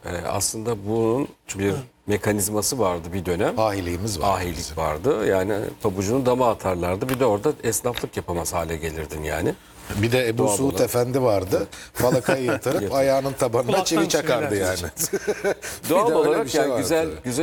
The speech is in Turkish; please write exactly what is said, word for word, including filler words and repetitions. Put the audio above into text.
e, aslında bunun bir mekanizması vardı bir dönem. Ahiliğimiz var. Ahilik vardı. Yani pabucunu dama atarlardı. Bir de orada esnaflık yapamaz hale gelirdin yani. Bir de Ebu Doğal Suud olarak. Efendi vardı. Falakayı yatırıp ayağının tabanına Kulaktan çivi çakardı çiviler. yani. Doğal Bir de öyle olarak bir şey yani vardı. güzel güzel